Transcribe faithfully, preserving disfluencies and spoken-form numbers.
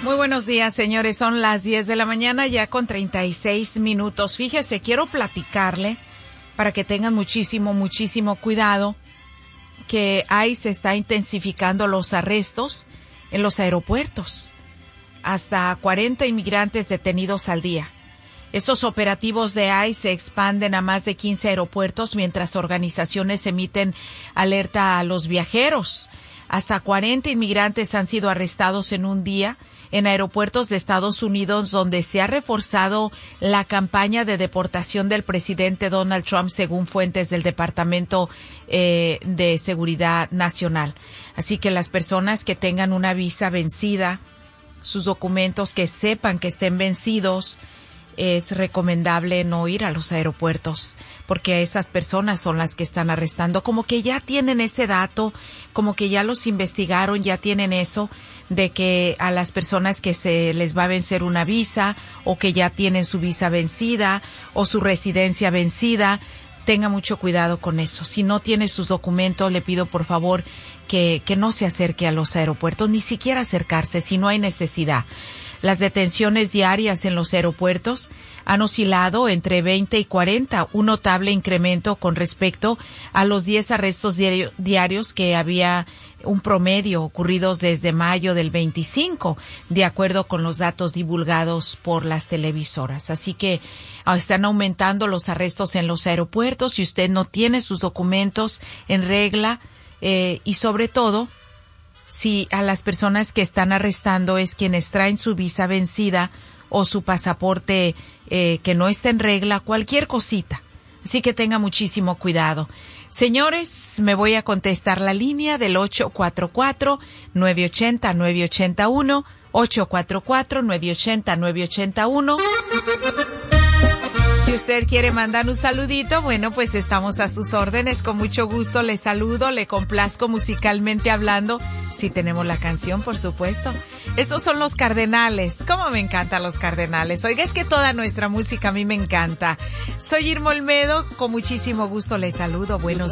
Muy buenos días, señores. Son las diez de la mañana, ya con treinta y seis minutos. Fíjese, quiero platicarle para que tengan muchísimo, muchísimo cuidado que ICE está intensificando los arrestos en los aeropuertos. Hasta cuarenta inmigrantes detenidos al día. Esos operativos de ICE se expanden a más de quince aeropuertos mientras organizaciones emiten alerta a los viajeros. Hasta cuarenta inmigrantes han sido arrestados en un día en aeropuertos de Estados Unidos, donde se ha reforzado la campaña de deportación del presidente Donald Trump, según fuentes del Departamento eh, de Seguridad Nacional. Así que las personas que tengan una visa vencida, sus documentos que sepan que estén vencidos, es recomendable no ir a los aeropuertos, porque esas personas son las que están arrestando. Como que ya tienen ese dato, como que ya los investigaron, ya tienen eso de que a las personas que se les va a vencer una visa o que ya tienen su visa vencida o su residencia vencida, tenga mucho cuidado con eso. Si no tiene sus documentos, le pido por favor que, que no se acerque a los aeropuertos, ni siquiera acercarse si no hay necesidad. Las detenciones diarias en los aeropuertos han oscilado entre veinte y cuarenta, un notable incremento con respecto a los diez arrestos diario, diarios que había un promedio ocurridos desde mayo del veinticinco, de acuerdo con los datos divulgados por las televisoras. Así que están aumentando los arrestos en los aeropuertos. Si usted no tiene sus documentos en regla eh, y sobre todo, si a las personas que están arrestando es quienes traen su visa vencida o su pasaporte eh, que no está en regla, cualquier cosita. Así que tenga muchísimo cuidado. Señores, me voy a contestar la línea del ocho cuatro cuatro, nueve ocho cero, nueve ocho uno, ocho cuatro cuatro, nueve ocho cero, nueve ocho uno. Si usted quiere mandar un saludito, bueno, pues estamos a sus órdenes. Con mucho gusto le saludo, le complazco musicalmente hablando. Si tenemos la canción, por supuesto. Estos son los Cardenales. ¿Cómo me encantan los Cardenales? Oiga, es que toda nuestra música a mí me encanta. Soy Irma Olmedo, con muchísimo gusto le saludo. Buenos